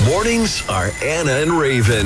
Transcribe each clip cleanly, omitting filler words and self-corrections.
Mornings are Anna and Raven.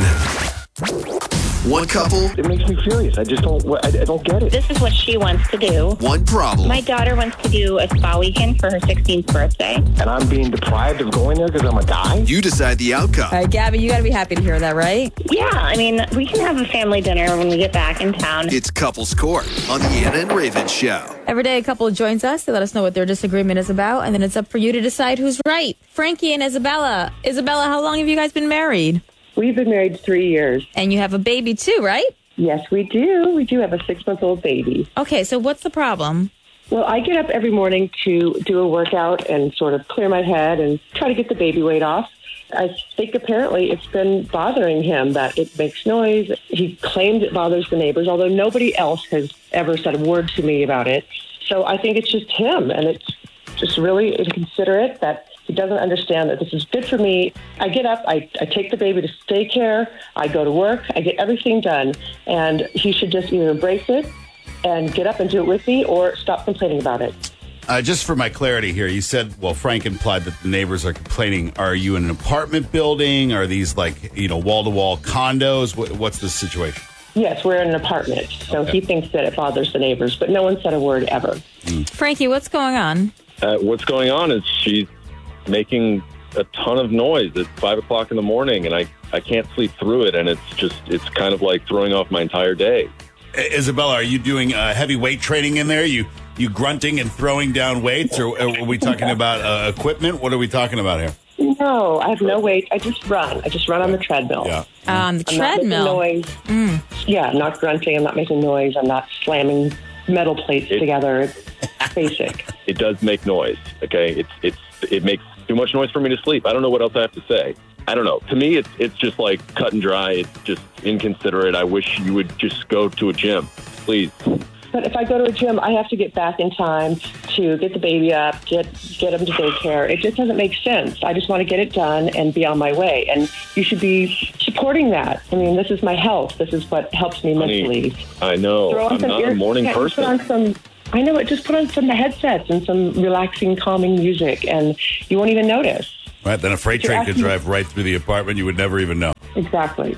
One couple, It makes me furious. I don't get it. This is what she wants to do. one problem. My daughter wants to do a spa weekend for her 16th birthday. And I'm being deprived of going there because I'm a guy? You decide the outcome. All right, Gabby, you got to be happy to hear that, right? Yeah, I mean, we can have a family dinner when we get back in town. It's Couples Court on the Anna and Raven Show. Every day a couple joins us to let us know what their disagreement is about, and then it's up for you to decide who's right. Frankie and Isabella. Isabella, how long have you guys been married? We've been married 3 years. And you have a baby too, right? Yes, we do. We do have a 6-month-old baby. Okay, so what's the problem? Well, I get up every morning to do a workout and sort of clear my head and try to get the baby weight off. I think apparently it's been bothering him that it makes noise. He claims it bothers the neighbors, although nobody else has ever said a word to me about it. So I think it's just him, and it's just really inconsiderate that he doesn't understand that this is good for me. I get up, I take the baby to daycare, I go to work, I get everything done, and he should just either embrace it and get up and do it with me or stop complaining about it. Just for my clarity here, you said, well, Frank implied that the neighbors are complaining. Are you in an apartment building? Are these wall-to-wall condos? What's the situation? Yes, we're in an apartment, so Okay. he thinks that it bothers the neighbors, but no one said a word ever. Frankie, what's going on? What's going on is she's making a ton of noise at 5 o'clock in the morning, and I can't sleep through it, and it's kind of like throwing off my entire day. Isabella, are you doing heavy weight training in there? You grunting and throwing down weights, or are we talking about equipment? What are we talking about here? No, I have no weight. I just run. On the treadmill. Yeah. The I'm treadmill. not making noise. Yeah, I'm not grunting. I'm not making noise. I'm not slamming metal plates together. It's basic. It does make noise, okay? It makes too much noise for me to sleep. I don't know what else I have to say. I don't know. To me, it's just like cut and dry. It's just inconsiderate. I wish you would just go to a gym, please. But if I go to a gym, I have to get back in time to get the baby up, get him to daycare. It just doesn't make sense. I just want to get it done and be on my way. And you should be supporting that. I mean, this is my health. This is what helps me mentally. I know. I'm not a morning person. I know it. Just put on some headsets and some relaxing, calming music, and you won't even notice. Right, then a freight train could drive right through the apartment. You would never even know. Exactly.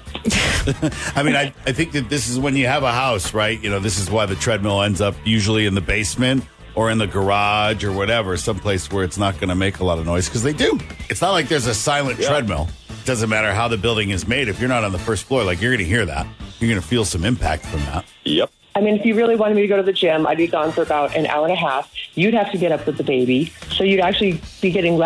I mean, I think that this is when you have a house, right? You know, this is why the treadmill ends up usually in the basement or in the garage or whatever, someplace where it's not going to make a lot of noise, because they do. It's not like there's a silent treadmill. It doesn't matter how the building is made. If you're not on the first floor, like, you're going to hear that. You're going to feel some impact from that. Yep. I mean, if you really wanted me to go to the gym, I'd be gone for about an hour and a half. You'd have to get up with the baby, so you'd actually be getting